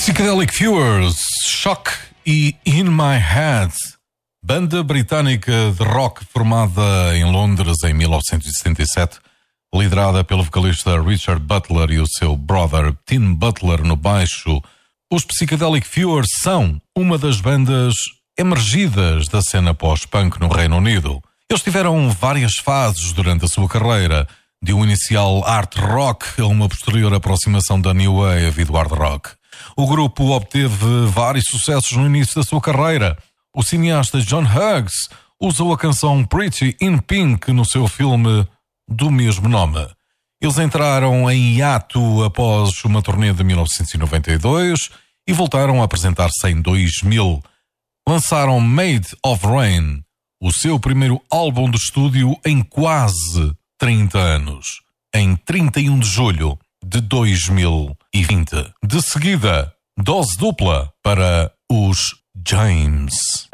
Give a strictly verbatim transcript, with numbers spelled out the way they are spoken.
Psychedelic Furs, Shock e In My Head, banda britânica de rock formada em Londres em mil novecentos e setenta e sete, liderada pelo vocalista Richard Butler e o seu brother Tim Butler no baixo. Os Psychedelic Furs são uma das bandas emergidas da cena pós-punk no Reino Unido. Eles tiveram várias fases durante a sua carreira, de um inicial art rock a uma posterior aproximação da New Wave e do hard rock. O grupo obteve vários sucessos no início da sua carreira. O cineasta John Hughes usou a canção Pretty in Pink no seu filme do mesmo nome. Eles entraram em hiato após uma turnê de mil novecentos e noventa e dois e voltaram a apresentar-se em dois mil. Lançaram Made of Rain, o seu primeiro álbum de estúdio em quase trinta anos, em trinta e um de julho de dois mil e vinte. De seguida, dose dupla para os James.